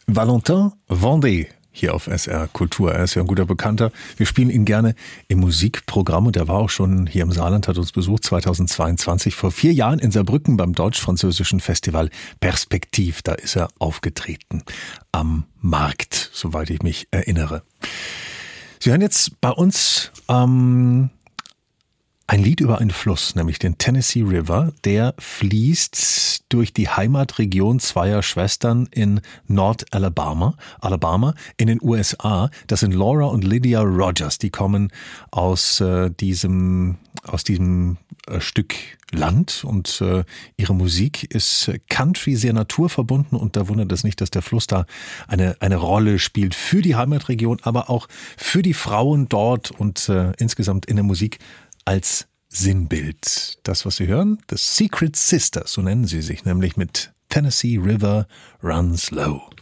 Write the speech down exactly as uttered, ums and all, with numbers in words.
Valentin Vendée hier auf S R Kultur. Er ist ja ein guter Bekannter. Wir spielen ihn gerne im Musikprogramm und er war auch schon hier im Saarland, hat uns besucht zweitausendzweiundzwanzig, vor vier Jahren in Saarbrücken beim deutsch-französischen Festival Perspektiv. Da ist er aufgetreten am Markt, soweit ich mich erinnere. Sie hören jetzt bei uns ähm, ein Lied über einen Fluss, nämlich den Tennessee River. Der fließt durch die Heimatregion zweier Schwestern in Nord-Alabama, Alabama, in den U S A. Das sind Laura und Lydia Rogers. Die kommen aus äh, diesem aus diesem äh, Stück Land und äh, ihre Musik ist Country, sehr naturverbunden und da wundert es nicht, dass der Fluss da eine eine Rolle spielt für die Heimatregion, aber auch für die Frauen dort und äh, insgesamt in der Musik als Sinnbild. Das, was Sie hören, The Secret Sisters, so nennen sie sich, nämlich mit Tennessee River Runs Low.